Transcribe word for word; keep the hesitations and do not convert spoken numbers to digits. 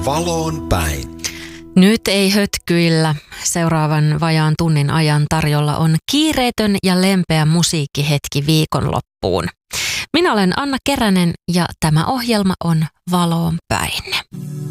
Valoon päin. Nyt ei hötkyillä. Seuraavan vajaan tunnin ajan tarjolla on kiireetön ja lempeä musiikkihetki viikonloppuun. Minä olen Anna Keränen ja tämä ohjelma on Valoon päin.